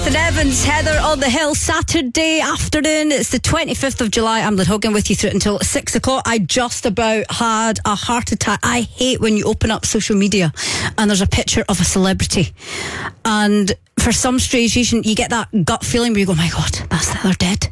Nathan Evans, Heather on the Hill, Saturday afternoon. It's the 25th of July. I'm Lynn Hogan with you through it until 6 o'clock. I just about had a heart attack. I hate when you open up social media and there's a picture of a celebrity. And for some strange reason, you get that gut feeling where you go, my God, they're dead.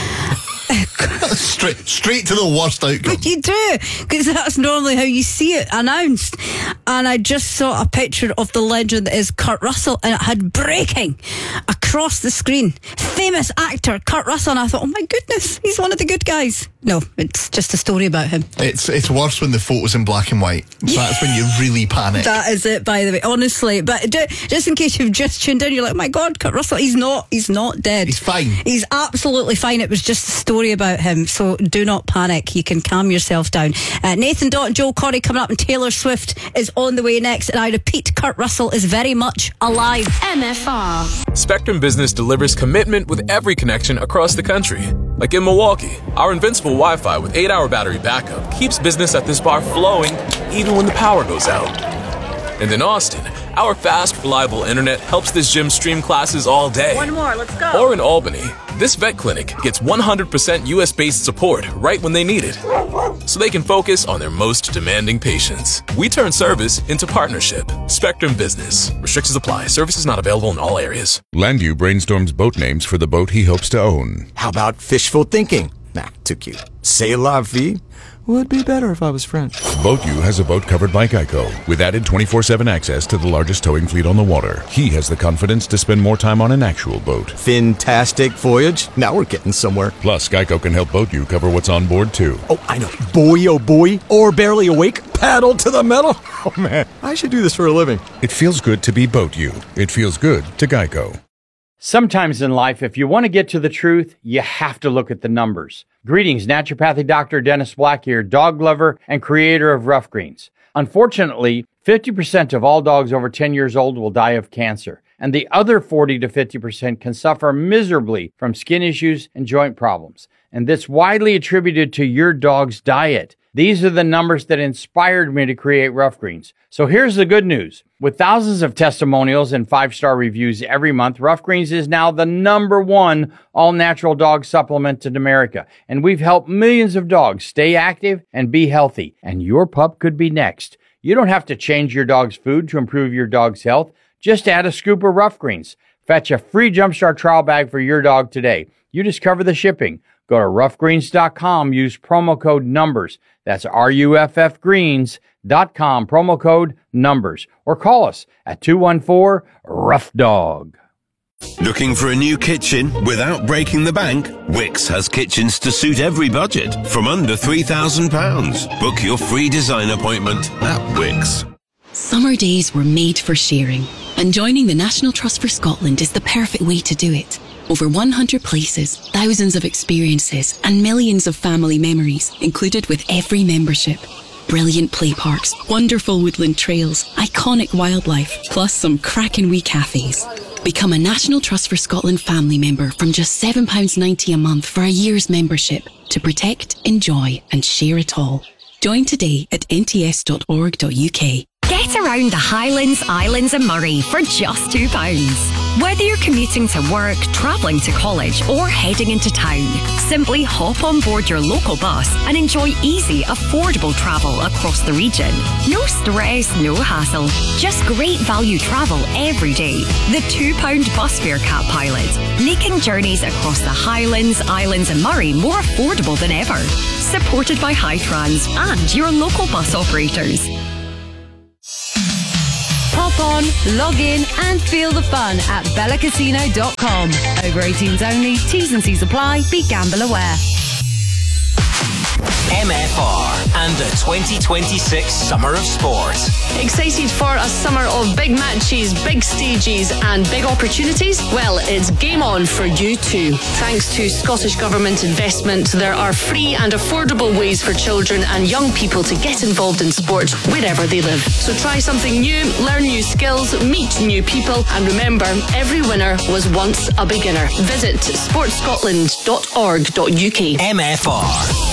Straight to the worst outcome. But you do, because that's normally how you see it announced. And I just saw a picture of the legend that is Kurt Russell, and it had breaking across the screen. Famous actor Kurt Russell, and I thought, oh my goodness, he's one of the good guys. No, it's just a story about him. It's worse when the photo's in black and white. That's when you really panic. That is it, by the way, honestly. But just in case you've just tuned in, you're like, oh my God, Kurt Russell, he's not dead. He's fine. He's absolutely fine. It was just a story about him, so do not panic. You can calm yourself down. Nathan Dott and Joel Corey coming up, and Taylor Swift is on the way next. And I repeat, Kurt Russell is very much alive. MFR. Spectrum Business delivers commitment with every connection across the country. Like in Milwaukee, our invincible Wi-Fi with 8-hour battery backup keeps business at this bar flowing even when the power goes out. And in Austin, our fast, reliable internet helps this gym stream classes all day. One more, let's go. Or in Albany, this vet clinic gets 100% US-based support right when they need it, so they can focus on their most demanding patients. We turn service into partnership. Spectrum Business. Restrictions apply. Services not available in all areas. Landu brainstorms boat names for the boat he hopes to own. How about fishful thinking? Nah, too cute. C'est la vie would be better if I was French. BoatU has a boat covered by Geico, with added 24/7 access to the largest towing fleet on the water. He has the confidence to spend more time on an actual boat. Fantastic voyage. Now we're getting somewhere. Plus, Geico can help BoatU cover what's on board, too. Oh, I know. Boy, oh boy. Or barely awake. Paddle to the metal. Oh, man. I should do this for a living. It feels good to be BoatU. It feels good to Geico. Sometimes in life, if you want to get to the truth, you have to look at the numbers. Greetings, naturopathic Dr. Dennis Black here, dog lover and creator of Rough Greens. Unfortunately, 50% of all dogs over 10 years old will die of cancer, and the other 40 to 50% can suffer miserably from skin issues and joint problems. And this widely attributed to your dog's diet. These are the numbers that inspired me to create Rough Greens. So here's the good news. With thousands of testimonials and 5-star reviews every month, Rough Greens is now the #1 all-natural dog supplement in America. And we've helped millions of dogs stay active and be healthy. And your pup could be next. You don't have to change your dog's food to improve your dog's health. Just add a scoop of Rough Greens. Fetch a free Jumpstart trial bag for your dog today. You just cover the shipping. Go to roughgreens.com, use promo code NUMBERS. That's RUFFgreens.com, promo code NUMBERS. Or call us at 214-ROUGH-DOG. Looking for a new kitchen without breaking the bank? Wickes has kitchens to suit every budget from under £3,000. Book your free design appointment at Wickes. Summer days were made for sharing, and joining the National Trust for Scotland is the perfect way to do it. Over 100 places, thousands of experiences, and millions of family memories included with every membership. Brilliant play parks, wonderful woodland trails, iconic wildlife, plus some cracking wee cafes. Become a National Trust for Scotland family member from just £7.90 a month for a year's membership to protect, enjoy and share it all. Join today at nts.org.uk. Get around the Highlands, Islands and Moray for just £2. Whether you're commuting to work, travelling to college or heading into town, simply hop on board your local bus and enjoy easy, affordable travel across the region. No stress, no hassle. Just great value travel every day. The £2 bus fare cap pilot, making journeys across the Highlands, Islands and Moray more affordable than ever. Supported by Hightrans and your local bus operators. Hop on, log in and feel the fun at bellacasino.com. Over 18s only, T's and C's apply, be gamble aware. MFR and the 2026 Summer of Sport. Excited for a summer of big matches, big stages and big opportunities? Well, it's game on for you too. Thanks to Scottish Government investment, there are free and affordable ways for children and young people to get involved in sport wherever they live. So try something new, learn new skills, meet new people, and remember, every winner was once a beginner. Visit sportscotland.org.uk. MFR.